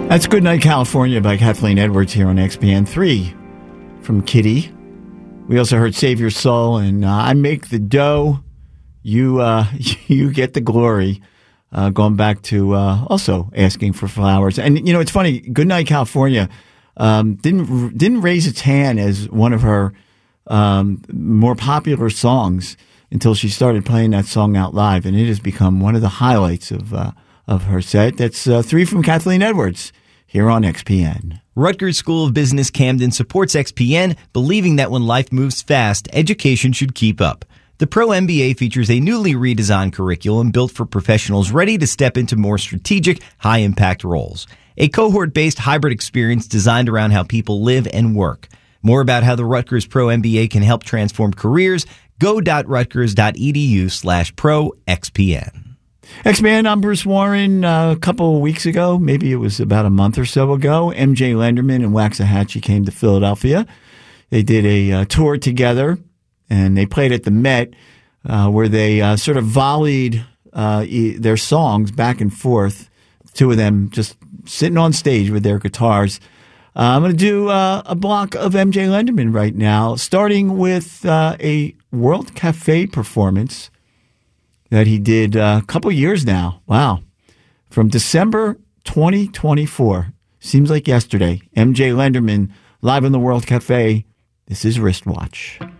That's Good Night California by Kathleen Edwards here on XPN3 from Kitty. We also heard Save Your Soul and I Make the Dough. You you get the glory. Going back to also asking for flowers. And, you know, it's funny. Good Night California didn't raise its hand as one of her more popular songs until she started playing that song out live. And it has become one of the highlights of her set. That's 3 from Kathleen Edwards here on XPN. Rutgers School of Business Camden supports XPN, believing that when life moves fast, education should keep up. The Pro MBA features a newly redesigned curriculum built for professionals ready to step into more strategic, high-impact roles. A cohort-based hybrid experience designed around how people live and work. More about how the Rutgers Pro MBA can help transform careers, go.rutgers.edu/pro-XPN. XPN, I'm Bruce Warren. A couple of weeks ago, maybe it was about a month or so ago, MJ Lenderman and Waxahachie came to Philadelphia. They did a tour together, and they played at the Met, where they sort of volleyed their songs back and forth, the two of them just sitting on stage with their guitars. I'm going to do a block of MJ Lenderman right now, starting with a World Cafe performance that he did a couple years now. Wow. From December 2024. Seems like yesterday. MJ Lenderman live in the World Cafe. This is Wristwatch.